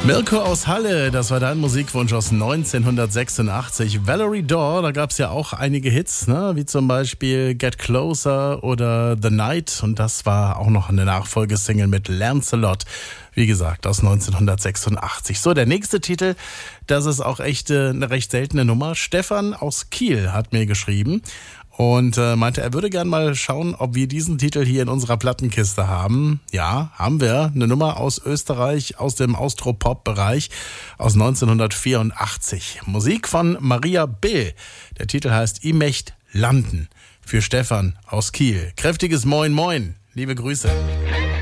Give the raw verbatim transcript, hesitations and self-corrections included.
Mirko aus Halle, das war dein Musikwunsch aus neunzehnhundertsechsundachtzig. Valerie Dorr, da gab es ja auch einige Hits, ne? Wie zum Beispiel Get Closer oder The Night. Und das war auch noch eine Nachfolgesingle mit Lancelot. Wie gesagt, aus neunzehnhundertsechsundachtzig. So, der nächste Titel, das ist auch echt äh, eine recht seltene Nummer. Stefan aus Kiel hat mir geschrieben und äh, meinte, er würde gern mal schauen, ob wir diesen Titel hier in unserer Plattenkiste haben. Ja, haben wir. Eine Nummer aus Österreich, aus dem Austropop-Bereich, aus neunzehnhundertvierundachtzig. Musik von Maria Bill. Der Titel heißt I möcht landen. Für Stefan aus Kiel. Kräftiges Moin Moin. Liebe Grüße.